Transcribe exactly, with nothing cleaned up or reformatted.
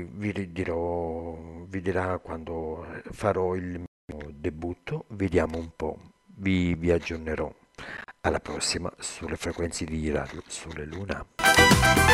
vi, vi dirò, vi dirà quando farò il mio debutto, vediamo un po', vi, vi aggiornerò. Alla prossima sulle frequenze di Radio Sole Luna.